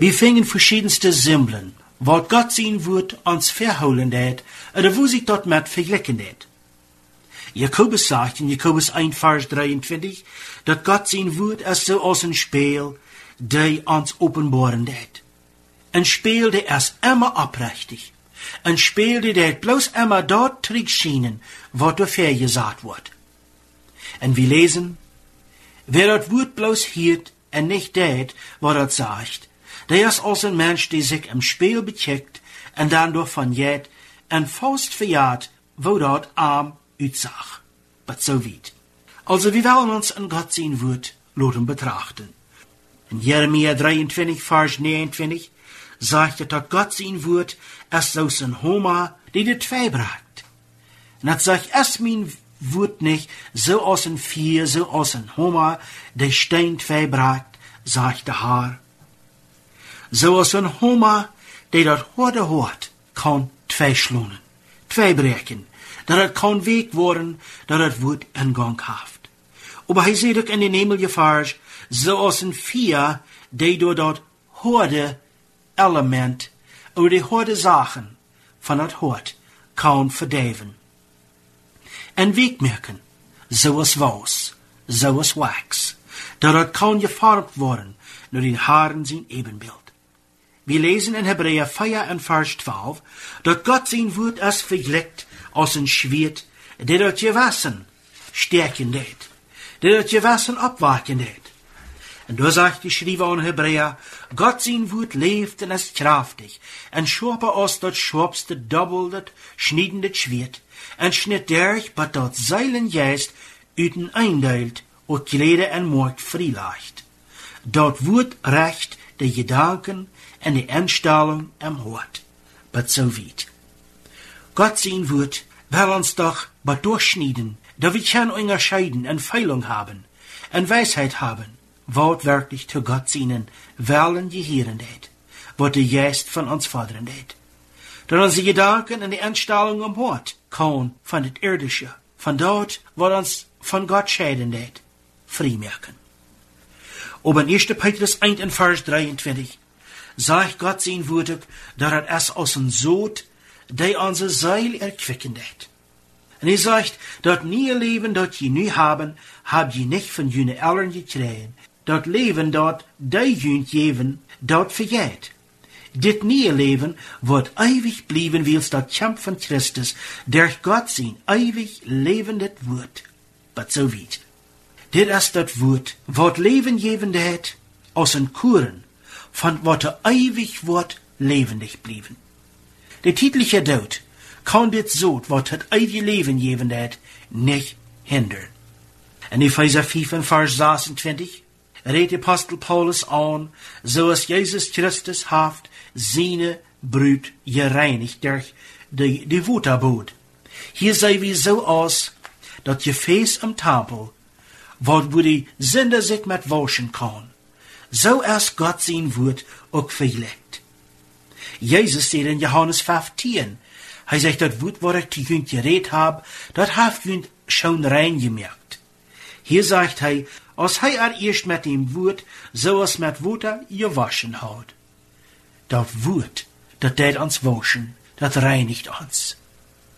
Wir fingen verschiedenste Symbolen, wat Gott sein Wort uns verholen hat, oder wo sich dort mit vergleichen hat. Jakobus sagt in Jakobus 1, Vers 23, dass Gott sein Wort ist so als ein Spiel, der uns offenbaren hat. Ein Spiel, der ist immer aufrichtig. Ein Spiel, der bloß immer dort zurückschienen, was dafür gesagt wird. Und wir lesen, wer das Wort bloß hielt und nicht tät, was das sagt, der ist als ein Mensch, der sich im Spiel bekickt und dann durch von jet und Faust verjagt, wo dort arm uitsag. Aber so weit. Also wir wollen uns an Gott sein Wort lassen betrachten. In Jeremia 23, Vers 29 sagt er, dass Gott sein Wort ist so ein Homer, die die zwei bragt. Und das sagt erst mein Wort nicht, so aus ein Vier, so aus ein Homer, der Stein zwei bragt, sagt der Herr. So aus ein Homer, der dort hort, kann zwei schlunen, zwei brechen, dat het kan Weg worden, dat het Wort in Gang haft. Aber hij zei ook in den Himmel Vers, so aus ein Vier, der door dat hoorde Element, oder die hoorde Sachen von dat Hort, kann verdeven. En Weg merken, so is was, so is wax, dat het kan geformt worden, nur den Haaren zijn Ebenbild. Wir lesen in Hebräer 4 und Vers 12, dass Gott sein Wort als vergleicht als ein Schwert, der dort Gewassen stärken deed, der dort Gewassen abwachen deed. Und da sagt die Schriver in Hebräer, Gott sein Wort lebt und ist kraftig, und schorper aus das schwabste Doppel, das schniedende Schwert, und schnitt durch, was dort Seilen jäst, üten eindeilt, und Klede und Mord freileicht. Dort wird recht de Gedanken en de Einstellung am Hort. But so weit. Gott sein Wort will uns doch durchschneiden, da wir kann unterscheiden und Feilung haben, und Weisheit haben, wat wirklich zu Gott seinen Wellen gehören hat, wat der Geist von uns fordern hat. Da unsere Gedanken und die Einstellung am Hort kann von das Irdische, von dort, was uns von Gott scheiden hat, freimerken. Aber in 1. Petrus 1 in Vers 23 sagt Gott sein Wort, dass es aus ein Sod, der unsere Seele erquicken hat. Und er sagt, dat nie Leben, dat je nu haben, hab je nicht von jene Eltern gekriegt. Dat Leben, dat die jünt geben, dat vergeht. Dit nie Leben wird ewig blieben, wils dat Kampf von Christus, durch Gott sein ewig lebendes Wort. But so weit. Dit ist das Wort, wat Leben geben hat, aus ein Kuren, von wat er ewig wird lebendig blieben. Der tägliche Tod kann dit so, wat het ewige Leben geben hat, nicht hindern. In Epheser 5, Vers 26, redt Apostel Paulus an, so als Jesus Christus haft seine Brut gereinigt durch die Wutterbot. Hier sei wie so aus, dat Gefäß im Tempel, wo die Sünder sich mit waschen kann. So ist Gott sein Wort auch verlegt. Jesus sagt in Johannes 15, er sagt, das Wort, was ich zu jünd geredet habe, das habt jünd schon reingemerkt. Hier sagt er, als er erst mit dem Wort, so als mit Wasser gewaschen hat. Das Wort, das tät uns waschen, das reinigt uns.